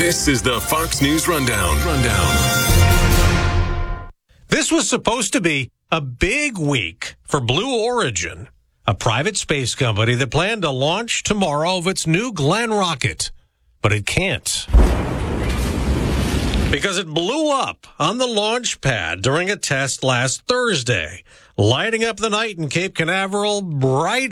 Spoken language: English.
This is the Fox News Rundown. This was supposed to be a big week for Blue Origin, a private space company that planned to launch tomorrow of its New Glenn rocket. But it can't. Because it blew up on the launch pad during a test last Thursday, lighting up the night in Cape Canaveral bright